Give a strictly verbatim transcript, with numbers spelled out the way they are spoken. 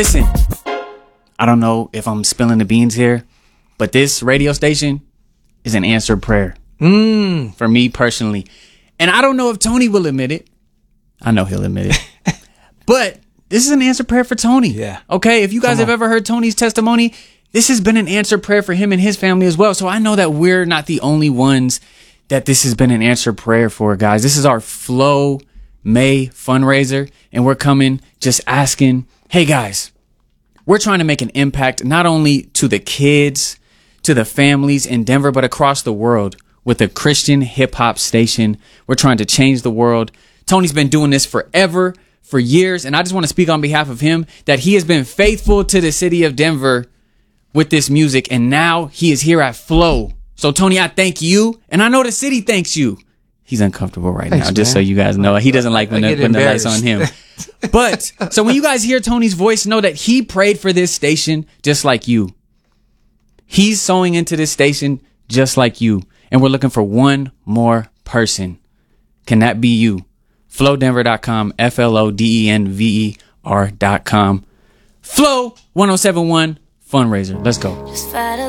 Listen, I don't know if I'm spilling the beans here, but this radio station is an answered prayer Mm. for me personally. And I don't know if Tony will admit it. I know he'll admit it. But this is an answered prayer for Tony. Yeah. Okay, if you guys have ever heard Tony's testimony, this has been an answered prayer for him and his family as well. So I know that we're not the only ones that this has been an answered prayer for, guys. This is our Flow May fundraiser, and we're coming just asking, hey guys, we're trying to make an impact not only to the kids, to the families in Denver, but across the world with a Christian hip hop station. We're trying to change the world. Tony's been doing this forever, for years, and I just want to speak on behalf of him that he has been faithful to the city of Denver with this music, and now he is here at Flow. So Tony, I thank you, and I know the city thanks you. He's uncomfortable right Thanks, now, just man. so you guys know. He doesn't like when, I the, get when the lights on embarrassed. him. But, so when you guys hear Tony's voice, know that he prayed for this station just like you. He's sowing into this station just like you. And we're looking for one more person. Can that be you? flow denver dot com, F L O D E N V E R dot com. Flow one oh seven one fundraiser. Let's go. Just fight